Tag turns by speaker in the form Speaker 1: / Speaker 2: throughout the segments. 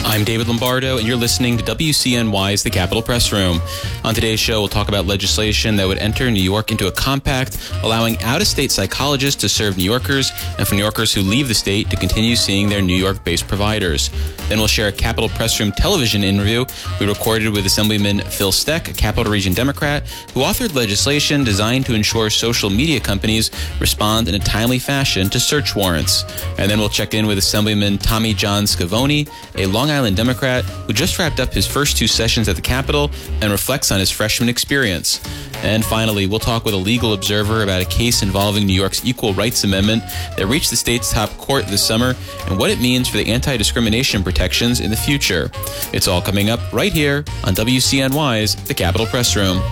Speaker 1: I'm David Lombardo, and you're listening to WCNY's The Capitol Press Room. On today's show, we'll talk about legislation that would enter New York into a compact allowing out-of-state psychologists to serve New Yorkers, and for New Yorkers who leave the state to continue seeing their New York-based providers. Then we'll share a Capitol Press Room television interview we recorded with Assemblyman Phil Steck, a Capitol Region Democrat, who authored legislation designed to ensure social media companies respond in a timely fashion to search warrants. And then we'll check in with Assemblyman Tommy John Scavone, a Long Island Democrat who just wrapped up his first 2 sessions at the Capitol and reflects on his freshman experience. And finally, we'll talk with a legal observer about a case involving New York's Equal Rights Amendment that reached the state's top court this summer and what it means for the anti-discrimination protections in the future. It's all coming up right here on WCNY's The Capitol Press Room.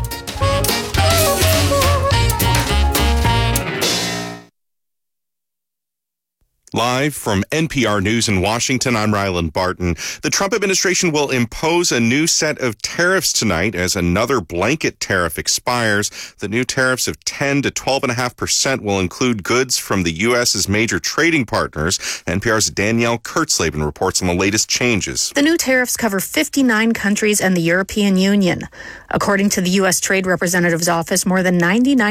Speaker 2: Live from NPR News in Washington, I'm Ryland Barton. The Trump administration will impose a new set of tariffs tonight as another blanket tariff expires. The new tariffs of 10 to 12.5% will include goods from the U.S.'s major trading partners. NPR's Danielle Kurtzleben reports on the latest changes.
Speaker 3: The new tariffs cover 59 countries and the European Union. According to the U.S. Trade Representative's office, more than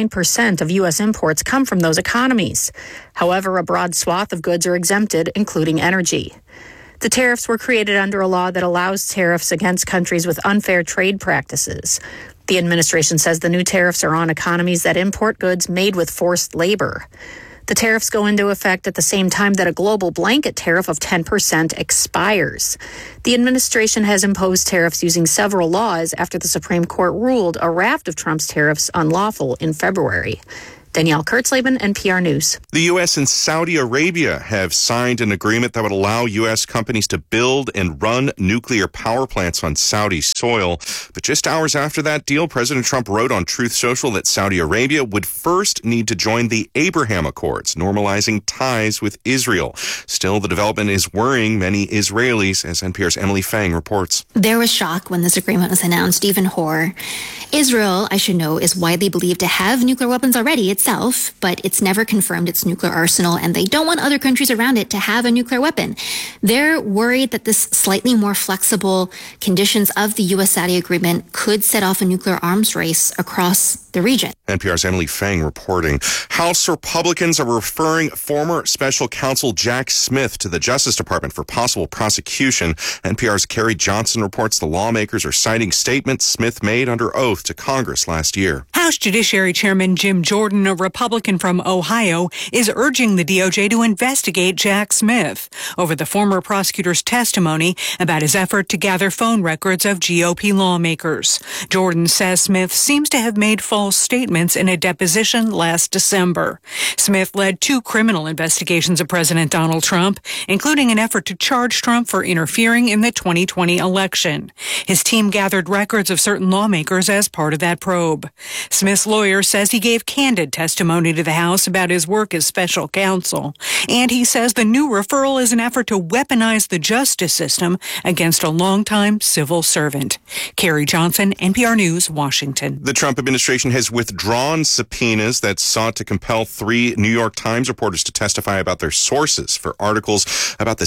Speaker 3: 99% of U.S. imports come from those economies. However, a broad swath of goods are exempted, including energy. The tariffs were created under a law that allows tariffs against countries with unfair trade practices. The administration says the new tariffs are on economies that import goods made with forced labor. The tariffs go into effect at the same time that a global blanket tariff of 10% expires. The administration has imposed tariffs using several laws after the Supreme Court ruled a raft of Trump's tariffs unlawful in February. Danielle Kurtzleben, NPR News.
Speaker 2: The U.S. and Saudi Arabia have signed an agreement that would allow U.S. companies to build and run nuclear power plants on Saudi soil. But just hours after that deal, President Trump wrote on Truth Social that Saudi Arabia would first need to join the Abraham Accords, normalizing ties with Israel. Still, the development is worrying many Israelis, as NPR's Emily Fang reports.
Speaker 4: There was shock when this agreement was announced, even horror. Israel, I should know, is widely believed to have nuclear weapons already itself, but it's never confirmed its nuclear arsenal, and they don't want other countries around it to have a nuclear weapon. They're worried that this slightly more flexible conditions of the U.S.-Saudi agreement could set off a nuclear arms race across the region.
Speaker 2: NPR's Emily Fang reporting. House Republicans are referring former special counsel Jack Smith to the Justice Department for possible prosecution. NPR's Carrie Johnson reports the lawmakers are citing statements Smith made under oath to Congress last year.
Speaker 5: House Judiciary Chairman Jim Jordan, a Republican from Ohio, is urging the DOJ to investigate Jack Smith over the former prosecutor's testimony about his effort to gather phone records of GOP lawmakers. Jordan says Smith seems to have made false statements in a deposition last December. Smith led 2 criminal investigations of President Donald Trump, including an effort to charge Trump for interfering in the 2020 election. His team gathered records of certain lawmakers as part of that probe. Smith's lawyer says he gave candid testimony to the House about his work as special counsel, and he says the new referral is an effort to weaponize the justice system against a longtime civil servant. Carrie Johnson, NPR News, Washington.
Speaker 2: The Trump administration has withdrawn subpoenas that sought to compel 3 New York Times reporters to testify about their sources for articles about the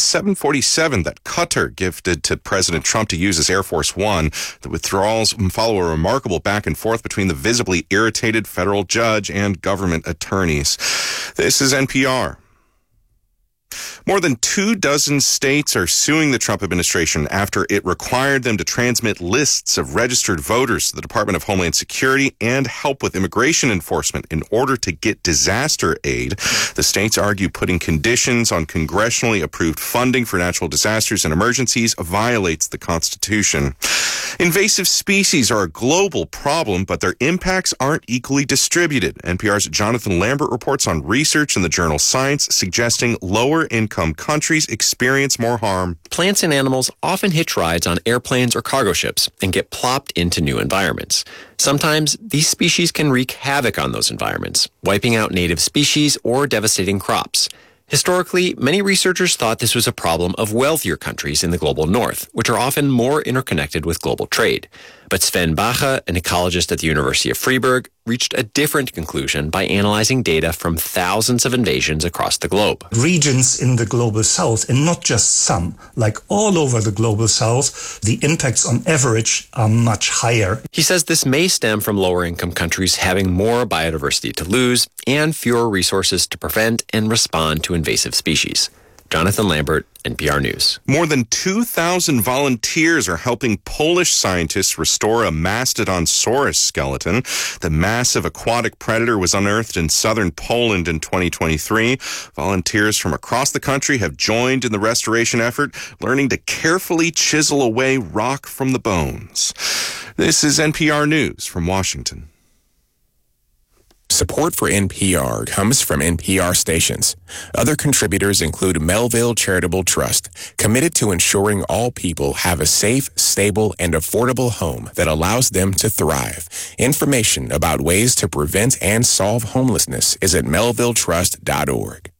Speaker 2: 747 that Qatar gifted to President Trump to use as Air Force One. The withdrawals follow a remarkable back and forth between the visibly irritated federal judge and government attorneys. This is NPR. More than 24 states are suing the Trump administration after it required them to transmit lists of registered voters to the Department of Homeland Security and help with immigration enforcement in order to get disaster aid. The states argue putting conditions on congressionally approved funding for natural disasters and emergencies violates the Constitution. Invasive species are a global problem, but their impacts aren't equally distributed. NPR's Jonathan Lambert reports on research in the journal Science suggesting lower-income countries experience more harm.
Speaker 6: Plants and animals often hitch rides on airplanes or cargo ships and get plopped into new environments. Sometimes these species can wreak havoc on those environments, wiping out native species or devastating crops. Historically, many researchers thought this was a problem of wealthier countries in the global north, which are often more interconnected with global trade. But Sven Bache, an ecologist at the University of Freiburg, reached a different conclusion by analyzing data from thousands of invasions across the globe.
Speaker 7: Regions in the global south, and not just some, like all over the global south, the impacts on average are much higher.
Speaker 6: He says this may stem from lower income countries having more biodiversity to lose and fewer resources to prevent and respond to invasive species. Jonathan Lambert, NPR News.
Speaker 2: More than 2,000 volunteers are helping Polish scientists restore a Mastodonsaurus skeleton. The massive aquatic predator was unearthed in southern Poland in 2023. Volunteers from across the country have joined in the restoration effort, learning to carefully chisel away rock from the bones. This is NPR News from Washington.
Speaker 8: Support for NPR comes from NPR stations. Other contributors include Melville Charitable Trust, committed to ensuring all people have a safe, stable, and affordable home that allows them to thrive. Information about ways to prevent and solve homelessness is at melvilletrust.org.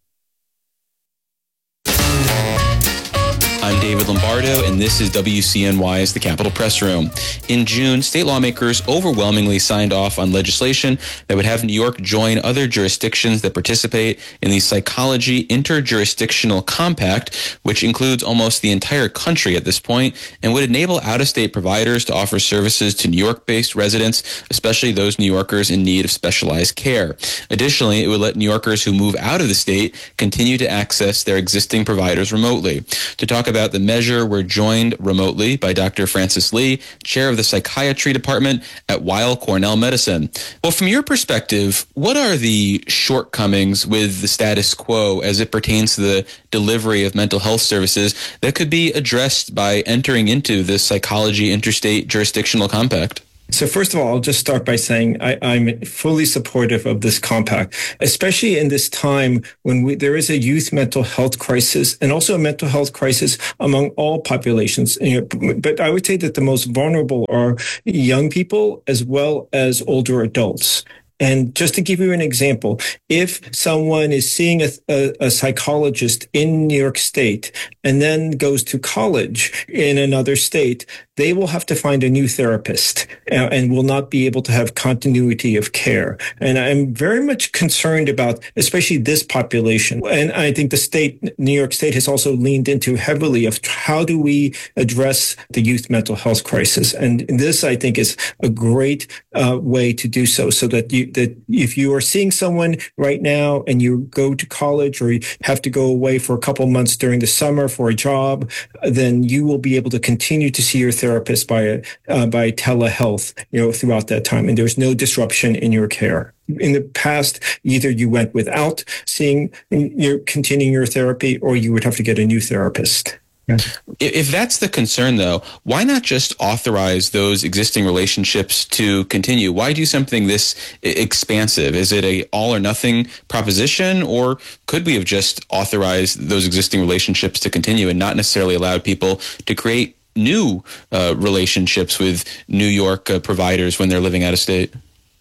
Speaker 1: I'm David Lombardo, and this is WCNY's The Capitol Press Room. In June, state lawmakers overwhelmingly signed off on legislation that would have New York join other jurisdictions that participate in the Psychology Interjurisdictional Compact, which includes almost the entire country at this point, and would enable out-of-state providers to offer services to New York-based residents, especially those New Yorkers in need of specialized care. Additionally, it would let New Yorkers who move out of the state continue to access their existing providers remotely. To talk about the measure, we're joined remotely by Dr. Francis Lee, chair of the psychiatry department at Weill Cornell Medicine. Well, from your perspective, what are the shortcomings with the status quo as it pertains to the delivery of mental health services that could be addressed by entering into the Psychology Interstate Jurisdictional Compact?
Speaker 9: So first of all, I'll just start by saying I'm fully supportive of this compact, especially in this time when there is a youth mental health crisis and also a mental health crisis among all populations. But I would say that the most vulnerable are young people as well as older adults. And just to give you an example, if someone is seeing a psychologist in New York State and then goes to college in another state, they will have to find a new therapist and will not be able to have continuity of care. And I'm very much concerned about especially this population. And I think the state, New York State, has also leaned into heavily of how do we address the youth mental health crisis. And this, I think, is a great way to do so that if you are seeing someone right now and you go to college or you have to go away for a couple months during the summer for a job, then you will be able to continue to see your therapist by telehealth, throughout that time. And there's no disruption in your care. In the past, either you went without continuing your therapy or you would have to get a new therapist.
Speaker 1: If that's the concern, though, why not just authorize those existing relationships to continue? Why do something this expansive? Is it a all or nothing proposition, or could we have just authorized those existing relationships to continue and not necessarily allowed people to create new relationships with New York providers when they're living out of state?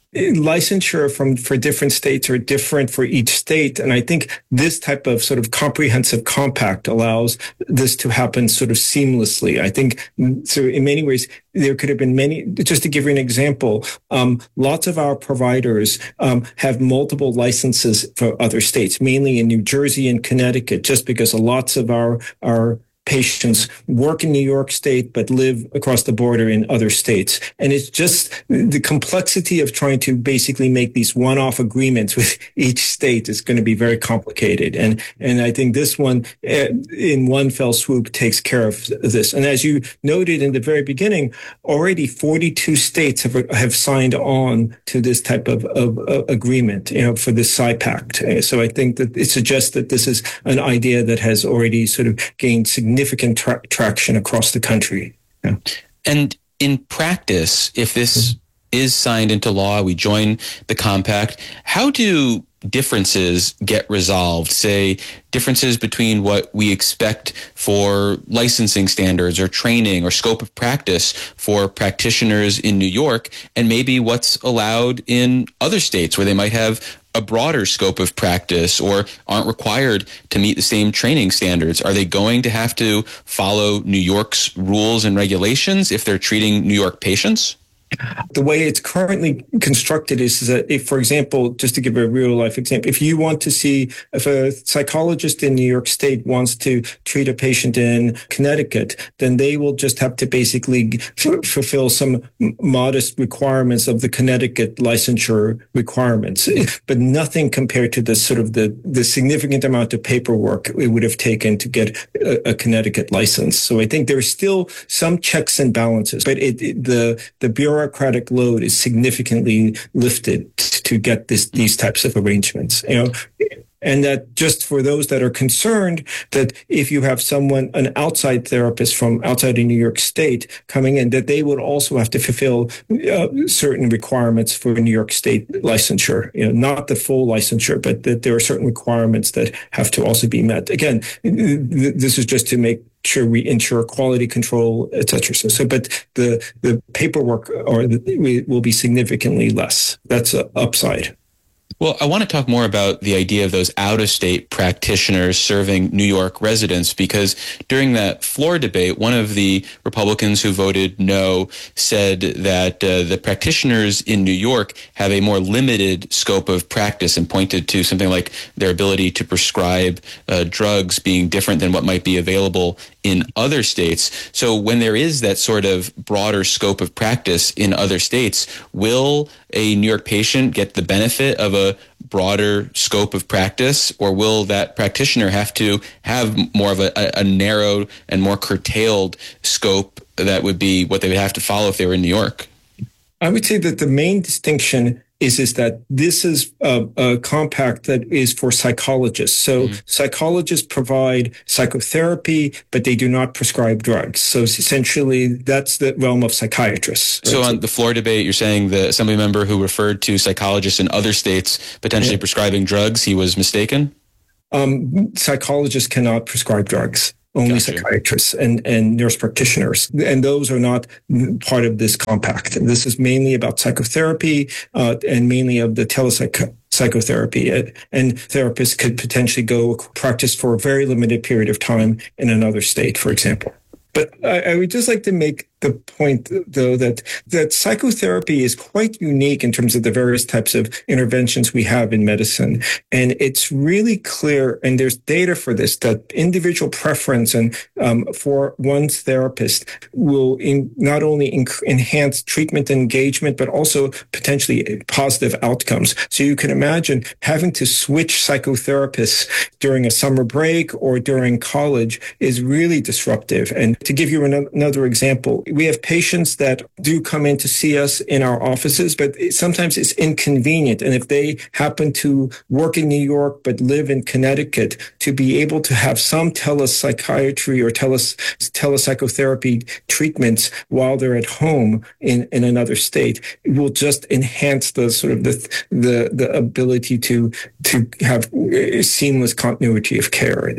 Speaker 9: Licensure for different states are different for each state. And I think this type of sort of comprehensive compact allows this to happen sort of seamlessly. I think so in many ways, there could have been many, just to give you an example, lots of our providers have multiple licenses for other states, mainly in New Jersey and Connecticut, just because lots of our patients work in New York State but live across the border in other states. And it's just the complexity of trying to basically make these one-off agreements with each state is going to be very complicated. And I think this one, in one fell swoop, takes care of this. And as you noted in the very beginning, already 42 states have signed on to this type of agreement, for this PSYPACT. So I think that it suggests that this is an idea that has already sort of gained significant traction across the country. Yeah.
Speaker 1: And in practice, if this is signed into law, we join the compact, how do differences get resolved? Say, differences between what we expect for licensing standards or training or scope of practice for practitioners in New York and maybe what's allowed in other states where they might have a broader scope of practice or aren't required to meet the same training standards? Are they going to have to follow New York's rules and regulations if they're treating New York patients?
Speaker 9: The way it's currently constructed is that if, for example, just to give a real life example, if you want to see, if a psychologist in New York State wants to treat a patient in Connecticut, then they will just have to basically fulfill some modest requirements of the Connecticut licensure requirements, but nothing compared to the sort of the significant amount of paperwork it would have taken to get a Connecticut license. So I think there's still some checks and balances, but the bureaucratic load is significantly lifted to get these types of arrangements, and that just for those that are concerned that if you have someone, an outside therapist from outside of New York State coming in, that they would also have to fulfill certain requirements for New York State licensure, not the full licensure, but that there are certain requirements that have to also be met. Again, this is just to make sure we ensure quality control, et cetera. So, but the paperwork will be significantly less. That's an upside.
Speaker 1: Well, I want to talk more about the idea of those out-of-state practitioners serving New York residents, because during that floor debate, one of the Republicans who voted no said that the practitioners in New York have a more limited scope of practice, and pointed to something like their ability to prescribe drugs being different than what might be available in other states. So when there is that sort of broader scope of practice in other states, will a New York patient get the benefit of a broader scope of practice, or will that practitioner have to have more of a narrow and more curtailed scope that would be what they would have to follow if they were in New York?
Speaker 9: I would say that the main distinction is that this is a compact that is for psychologists. So psychologists provide psychotherapy, but they do not prescribe drugs. So essentially, that's the realm of psychiatrists. Right?
Speaker 1: So on the floor debate, you're saying the assembly member who referred to psychologists in other states potentially prescribing drugs, he was mistaken?
Speaker 9: Psychologists cannot prescribe drugs. Only psychiatrists and nurse practitioners. And those are not part of this compact. This is mainly about psychotherapy and mainly of the telepsychotherapy. And therapists could potentially go practice for a very limited period of time in another state, for example. But I would just like to make the point, though, that psychotherapy is quite unique in terms of the various types of interventions we have in medicine. And it's really clear, and there's data for this, that individual preference and for one's therapist will not only enhance treatment engagement, but also potentially positive outcomes. So you can imagine having to switch psychotherapists during a summer break or during college is really disruptive. And to give you another example, we have patients that do come in to see us in our offices, but sometimes it's inconvenient. And if they happen to work in New York but live in Connecticut, to be able to have some telepsychiatry or telepsychotherapy treatments while they're at home in another state, it will just enhance the sort of the ability to have seamless continuity of care.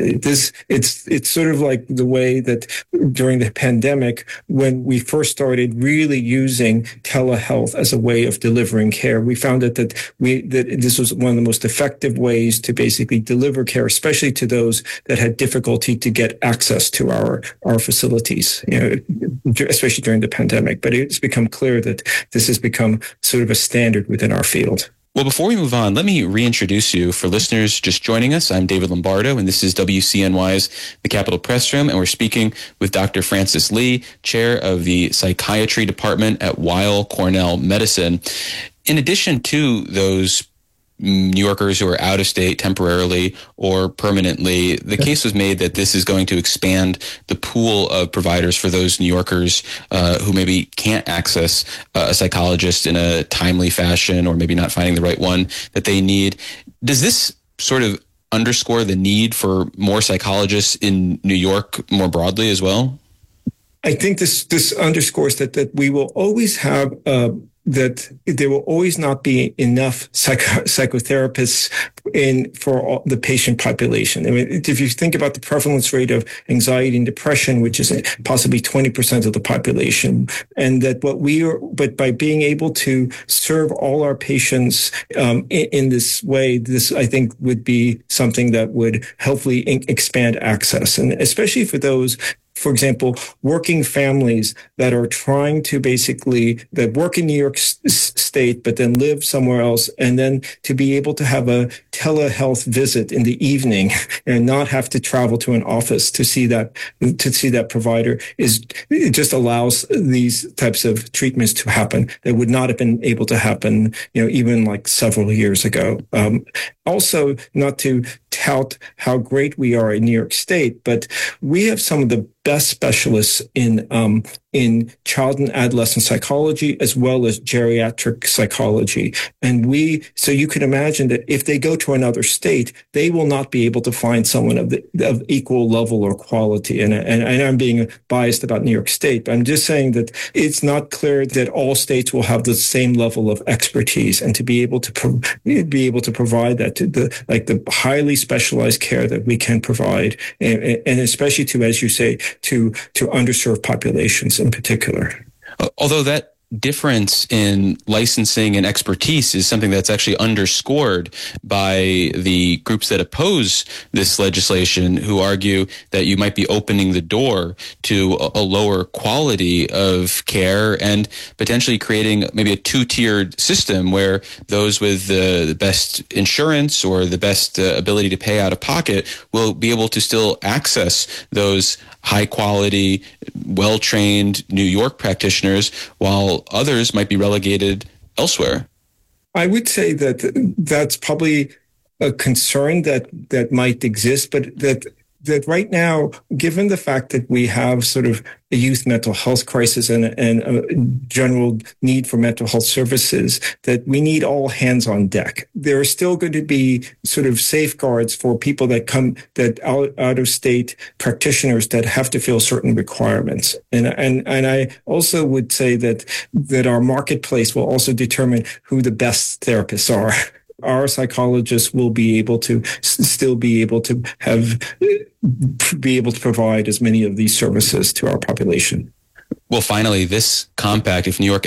Speaker 9: It's sort of like the way that during the pandemic, when we first started really using telehealth as a way of delivering care, we found that this was one of the most effective ways to basically deliver care, especially to those that had difficulty to get access to our facilities, especially during the pandemic. But it's become clear that this has become sort of a standard within our field.
Speaker 1: Well, before we move on, let me reintroduce you. For listeners just joining us, I'm David Lombardo, and this is WCNY's The Capitol Press Room, and we're speaking with Dr. Francis Lee, chair of the Psychiatry Department at Weill Cornell Medicine. In addition to those New Yorkers who are out of state temporarily or permanently, the case was made that this is going to expand the pool of providers for those New Yorkers who maybe can't access a psychologist in a timely fashion, or maybe not finding the right one that they need. Does this sort of underscore the need for more psychologists in New York more broadly as well?
Speaker 9: I think this underscores that we will always have that there will always not be enough psychotherapists for the patient population. I mean, if you think about the prevalence rate of anxiety and depression, which is possibly 20% of the population, and that but by being able to serve all our patients in this way, this I think would be something that would hopefully expand access, and especially for those for example, working families that are trying to that work in New York State, but then live somewhere else, and then to be able to have a telehealth visit in the evening and not have to travel to an office to see that provider it just allows these types of treatments to happen that would not have been able to happen, even like several years ago. Also, not to tout how great we are in New York State, but we have some of the best specialists in child and adolescent psychology as well as geriatric psychology. And so you can imagine that if they go to another state, they will not be able to find someone of equal level or quality. And I'm being biased about New York State, but I'm just saying that it's not clear that all states will have the same level of expertise, and to be able to provide that to the highly specialized care that we can provide, and especially to, as you say, to underserved populations in particular.
Speaker 1: Although that difference in licensing and expertise is something that's actually underscored by the groups that oppose this legislation, who argue that you might be opening the door to a lower quality of care and potentially creating maybe a two-tiered system where those with the best insurance or the best ability to pay out of pocket will be able to still access those high-quality, well-trained New York practitioners, while others might be relegated elsewhere.
Speaker 9: I would say that that's probably a concern that might exist, but that right now, given the fact that we have sort of a youth mental health crisis and a general need for mental health services, that we need all hands on deck. There are still going to be sort of safeguards for people that out of state practitioners that have to fill certain requirements. And I also would say that our marketplace will also determine who the best therapists are. Our psychologists will be able to still be able to provide as many of these services to our population.
Speaker 1: Well, finally, this compact, if New York